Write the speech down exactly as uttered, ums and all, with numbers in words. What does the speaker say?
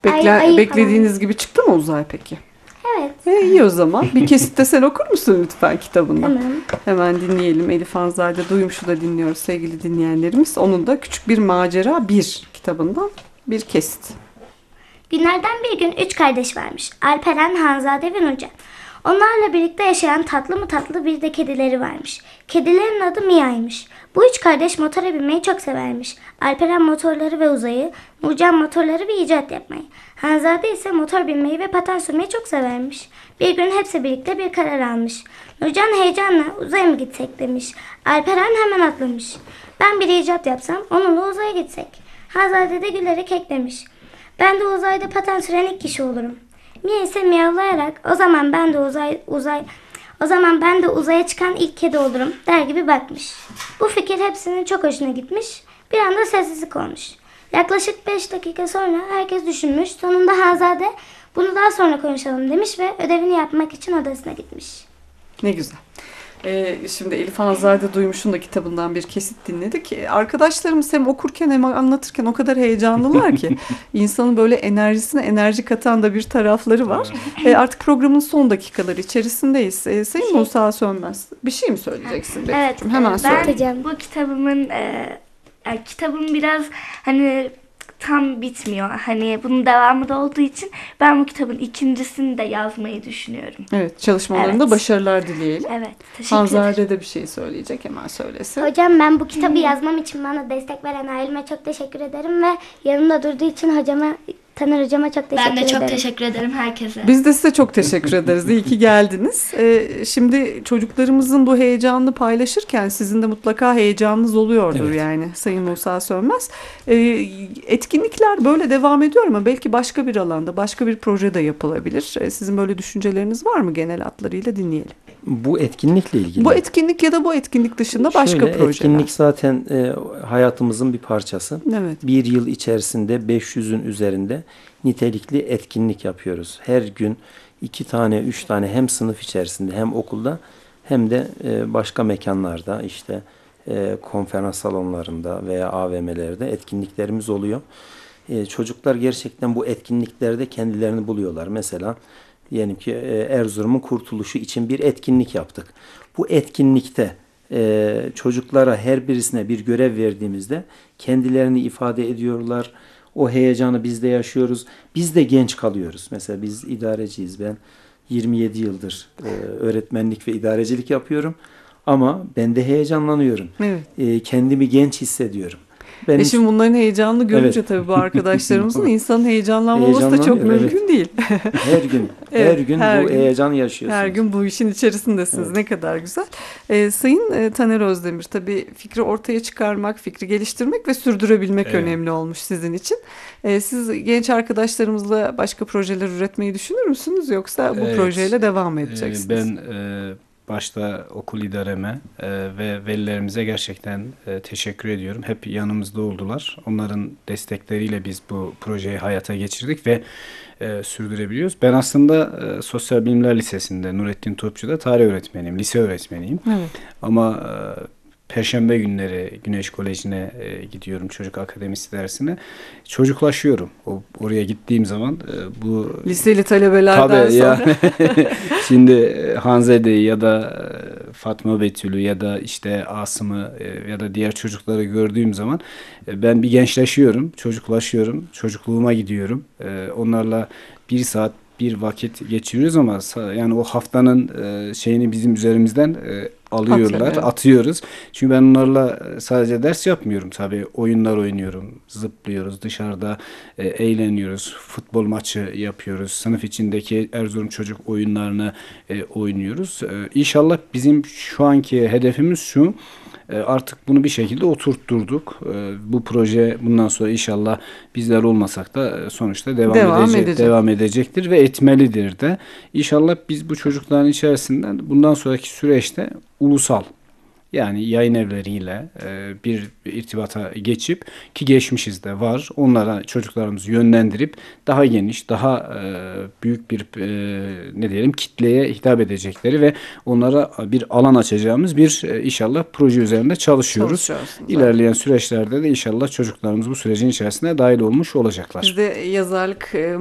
Bekle, Ay- ayı beklediğiniz gibi çıktı mı Uzay peki? Evet. E, iyi o zaman. Bir kesit de sen okur musun lütfen kitabından? Tamam. Hemen dinleyelim. Elif Hanzade Duymuş'u da dinliyoruz sevgili dinleyenlerimiz. Onun da Küçük Bir Macera bir kitabından bir kesit. Günlerden bir gün üç kardeş varmış. Alperen, Hanzade ve Nurcan. Onlarla birlikte yaşayan tatlı mı tatlı bir de kedileri varmış. Kedilerin adı Mia'ymış. Bu üç kardeş motora binmeyi çok severmiş. Alperen motorları ve uzayı, Nurcan motorları ve icat yapmayı. Hanzade ise motor binmeyi ve paten sürmeyi çok severmiş. Bir gün hepsi birlikte bir karar almış. Nurcan heyecanla uzaya mı gitsek demiş. Alperen hemen atlamış. Ben bir icat yapsam onunla uzaya gitsek. Hanzade de gülerek eklemiş. Ben de uzayda paten süren ilk kişi olurum. Mia ise miyavlayarak o zaman ben de uzay uzay o zaman ben de uzaya çıkan ilk kedi olurum der gibi bakmış. Bu fikir hepsinin çok hoşuna gitmiş. Bir anda sessizlik olmuş. Yaklaşık beş dakika sonra herkes düşünmüş. Sonunda Hanzade bunu daha sonra konuşalım demiş ve ödevini yapmak için odasına gitmiş. Ne güzel. Ee, şimdi Elif Hanzade Duymuş'un da kitabından bir kesit dinledik. Ee, arkadaşlarımız hem okurken hem anlatırken o kadar heyecanlılar ki insanın böyle enerjisine enerji katan da bir tarafları var. Ee, artık programın son dakikaları içerisindeyiz. Ee, Sayın Şey- Musa Sönmez, bir şey mi söyleyeceksin? Evet, Betül'cüğüm? Hemen ben söyle. bu kitabımın e, yani kitabım biraz hani tam bitmiyor. Hani bunun devamı da olduğu için ben bu kitabın ikincisini de yazmayı düşünüyorum. Evet, çalışmalarında Evet. başarılar dileyelim. Evet, teşekkür ederim. Hanzade de bir şey söyleyecek, hemen söylesin. Hocam ben bu kitabı yazmam için bana destek veren aileme çok teşekkür ederim ve yanımda durduğu için hocama, Taner hocama çok teşekkür Ben ederim. de çok teşekkür ederim herkese. Biz de size çok teşekkür ederiz. İyi ki geldiniz. Ee, şimdi çocuklarımızın bu heyecanını paylaşırken sizin de mutlaka heyecanınız oluyordur Evet. yani Sayın Musa Sönmez. Ee, etkinlikler böyle devam ediyor ama belki başka bir alanda, başka bir projede yapılabilir. Ee, sizin böyle düşünceleriniz var mı? Genel hatlarıyla dinleyelim. Bu etkinlikle ilgili. Bu etkinlik ya da bu etkinlik dışında başka Şöyle, projeler. etkinlik zaten e, hayatımızın bir parçası. Evet. Bir yıl içerisinde beş yüzün üzerinde nitelikli etkinlik yapıyoruz. Her gün iki tane, üç tane hem sınıf içerisinde hem okulda hem de e, başka mekanlarda işte e, konferans salonlarında veya A V M'lerde etkinliklerimiz oluyor. E, çocuklar gerçekten bu etkinliklerde kendilerini buluyorlar. Mesela diyelim ki e, Erzurum'un kurtuluşu için bir etkinlik yaptık. Bu etkinlikte e, çocuklara her birisine bir görev verdiğimizde kendilerini ifade ediyorlar. O heyecanı biz de yaşıyoruz. Biz de genç kalıyoruz. Mesela biz idareciyiz. Ben yirmi yedi yıldır e, öğretmenlik ve idarecilik yapıyorum. Ama ben de heyecanlanıyorum. Evet. E, kendimi genç hissediyorum. Ben E hiç- şimdi bunların heyecanını görünce Evet. tabii bu arkadaşlarımızın insanın heyecanlanmaması da çok Heyecanlanıyor, mümkün değil. her gün, Evet, her gün her bu gün. heyecanı yaşıyorsunuz. Her gün bu işin içerisindesiniz. Evet. Ne kadar güzel. Ee, Sayın e, Taner Özdemir, tabii fikri ortaya çıkarmak, fikri geliştirmek ve sürdürebilmek Evet. önemli olmuş sizin için. Ee, siz genç arkadaşlarımızla başka projeler üretmeyi düşünür müsünüz yoksa bu Evet. projeyle devam mı Ee, edeceksiniz? Ben e, başta okul idareme e, ve velilerimize gerçekten e, teşekkür ediyorum. Hep yanımızda oldular. Onların destekleriyle biz bu projeyi hayata geçirdik ve e, sürdürebiliyoruz. Ben aslında e, Sosyal Bilimler Lisesi'nde Nurettin Topçu'da tarih öğretmeniyim, lise öğretmeniyim. Evet. Ama e, Perşembe günleri Güneş Koleji'ne e, gidiyorum, çocuk akademisi dersine. Çocuklaşıyorum. O, oraya gittiğim zaman e, bu Liseli talebelerden Tabii sonra. ya. Şimdi e, Hanzade'yi ya da e, Fatma Betül'ü ya da işte Asım'ı e, ya da diğer çocukları gördüğüm zaman e, ben bir gençleşiyorum, çocuklaşıyorum, çocukluğuma gidiyorum. E, Onlarla bir saat bir vakit geçiriyoruz ama sa- yani o haftanın e, şeyini bizim üzerimizden e, alıyorlar, Atıyor, evet. atıyoruz. Çünkü ben onlarla e, sadece ders yapmıyorum tabii. Oyunlar oynuyorum, zıplıyoruz, dışarıda e, eğleniyoruz, futbol maçı yapıyoruz. Sınıf içindeki Erzurum çocuk oyunlarını e, oynuyoruz. E, İnşallah bizim şu anki hedefimiz şu. E, Artık bunu bir şekilde oturtturduk. E, Bu proje bundan sonra inşallah bizler olmasak da e, sonuçta devam, Devam edecek, edecek. devam edecektir ve etmelidir de. İnşallah biz bu çocukların içerisinden bundan sonraki süreçte ulusal Yani yayın evleriyle e, bir irtibata geçip, ki geçmişiz de var, onlara çocuklarımızı yönlendirip daha geniş, daha e, büyük bir e, ne diyelim kitleye hitap edecekleri ve onlara bir alan açacağımız bir e, inşallah proje üzerinde çalışıyoruz. Çalışıyorsunuz, İlerleyen süreçlerde de inşallah çocuklarımız bu sürecin içerisine dahil olmuş olacaklar. Biz de yazarlık e,